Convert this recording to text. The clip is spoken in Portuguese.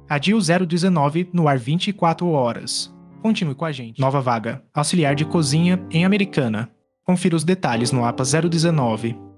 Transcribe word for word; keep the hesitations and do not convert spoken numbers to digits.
Adil zero dezenove no ar vinte e quatro horas. Continue com a gente. Nova vaga. Auxiliar de cozinha em Americana. Confira os detalhes no A P A zero dezenove.